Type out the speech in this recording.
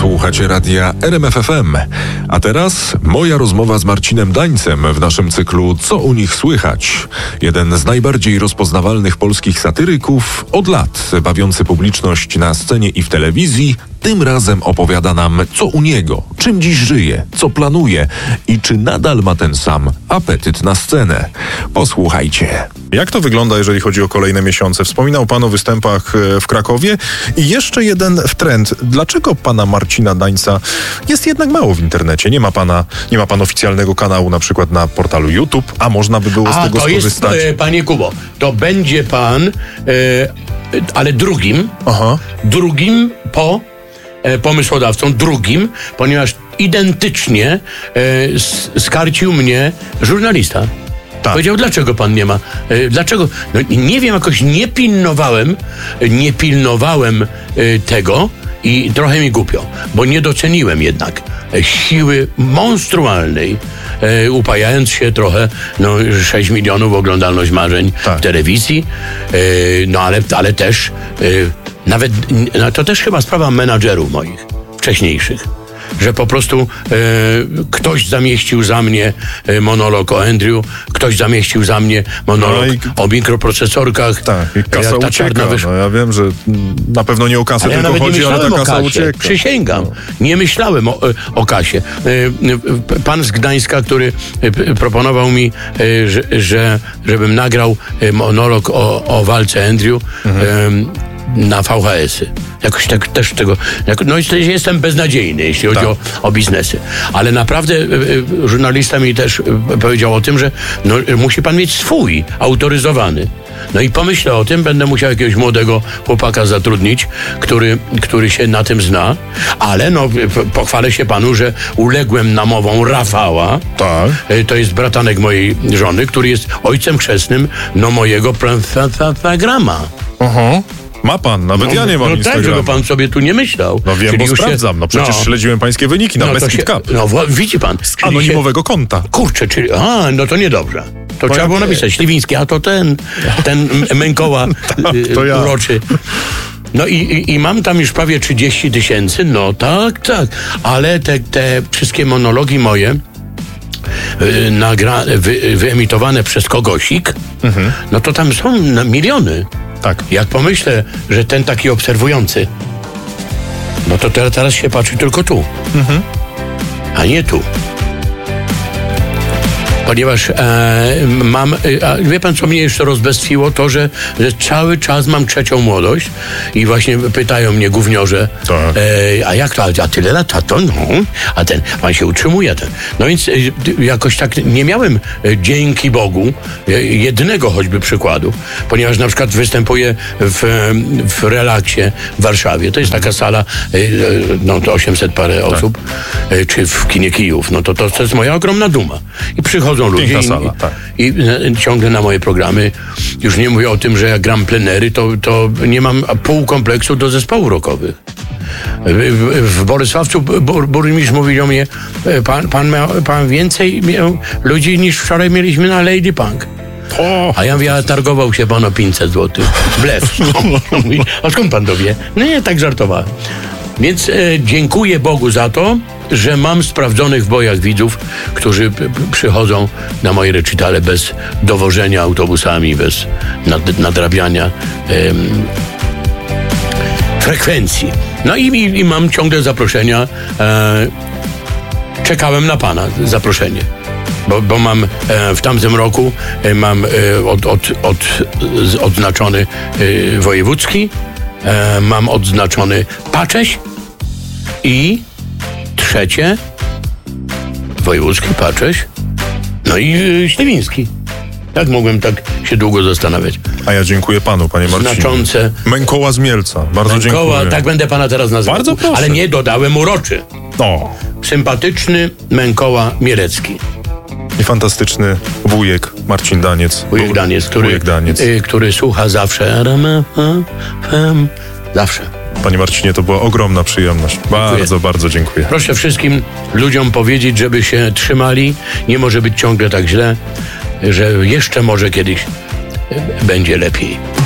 Słuchacie radia RMF FM. A teraz moja rozmowa z Marcinem Dańcem w naszym cyklu Co u nich słychać? Jeden z najbardziej rozpoznawalnych polskich satyryków od lat, bawiący publiczność na scenie i w telewizji, tym razem opowiada nam, co u niego, czym dziś żyje, co planuje i czy nadal ma ten sam apetyt na scenę. Posłuchajcie. Jak to wygląda, jeżeli chodzi o kolejne miesiące? Wspominał pan o występach w Krakowie i jeszcze jeden wtręt. Dlaczego pana Marcina Dańca jest jednak mało w internecie? Nie ma pan oficjalnego kanału na przykład na portalu YouTube, a można by było z tego skorzystać? Panie Kubo, to będzie pan, ale drugim po pomysłodawcą, ponieważ identycznie skarcił mnie żurnalista. Tak. Powiedział, dlaczego pan nie ma? Dlaczego? No, nie wiem, jakoś nie pilnowałem tego i trochę mi głupio, bo nie doceniłem jednak siły monstrualnej, upajając się trochę, 6 milionów oglądalność marzeń w telewizji, ale też nawet, to też chyba sprawa menadżerów moich, wcześniejszych, że po prostu ktoś zamieścił za mnie monolog o Andrew, ktoś zamieścił za mnie monolog o mikroprocesorkach. Tak, i kasa ucieka. Ja wiem, że na pewno nie o kasę ale tylko chodzi, ale ta kasa ucieka. Przysięgam. Nie myślałem o kasie. Pan z Gdańska, który proponował mi, żebym nagrał monolog o walce Andrew, na VHS-y. Jakoś tak też tego... jestem beznadziejny, jeśli chodzi o biznesy. Ale naprawdę żurnalista mi też powiedział o tym, że musi pan mieć swój, autoryzowany. No i pomyślę o tym, będę musiał jakiegoś młodego chłopaka zatrudnić, który się na tym zna, ale pochwalę się panu, że uległem namowom Rafała. Tak. To jest bratanek mojej żony, który jest ojcem chrzestnym mojego programa. Ma pan, nawet ja nie mam Instagrama. Tak, żeby pan sobie tu nie myślał. Wiem, bo sprawdzam. Przecież śledziłem pańskie wyniki na Beskid Cup. Widzi pan. Anonimowego konta. Kurczę, to niedobrze. To trzeba było napisać. Śliwiński, a to ten Mękoła uroczy. I mam tam już prawie 30 000. Tak. Ale te wszystkie monologi moje wyemitowane przez kogosik, to tam są miliony. Tak. Jak pomyślę, że ten taki obserwujący, to teraz się patrzy tylko tu, a nie tu. Ponieważ wie pan, co mnie jeszcze rozbestwiło? To, że cały czas mam trzecią młodość i właśnie pytają mnie gówniorze, a jak to, a tyle lat, a ten, pan się utrzymuje. Więc jakoś tak nie miałem, dzięki Bogu, jednego choćby przykładu, ponieważ na przykład występuję w Relaksie w Warszawie. To jest taka sala, to 800 parę osób, czy w kinie Kijów. To jest moja ogromna duma. I przychodzą ludzie i ciągle na moje programy. Już nie mówię o tym, że jak gram plenery, to nie mam pół kompleksu do zespołów rockowych. W Bolesławcu burmistrz mówił do mnie, pan więcej miał ludzi niż wczoraj mieliśmy na Lady Punk. A ja mówię, targował się pan o 500 zł. Blef. A skąd pan to wie? Nie, tak żartowałem. Więc dziękuję Bogu za to, że mam sprawdzonych w bojach widzów, którzy przychodzą na moje recitale bez dowożenia autobusami, bez nadrabiania frekwencji. I mam ciągle zaproszenia. Czekałem na pana zaproszenie. Bo mam w tamtym roku mam odznaczony wojewódzki, mam odznaczony Pacześ i trzecie wojewódzki, Pacześ, i Śliwiński. Jak mogłem tak się długo zastanawiać? A ja dziękuję panu, panie Marcinie. Znaczące. Mękoła z Mielca. Bardzo dziękuję. Tak będę pana teraz nazywał. Bardzo proszę. Ale nie dodałem uroczy. Sympatyczny Mękoła Mielecki. I fantastyczny wujek Marcin Daniec. Wujek Daniec, który słucha zawsze. Zawsze. Panie Marcinie, to była ogromna przyjemność. Bardzo, bardzo dziękuję. Proszę wszystkim ludziom powiedzieć, żeby się trzymali. Nie może być ciągle tak źle, że jeszcze może kiedyś będzie lepiej.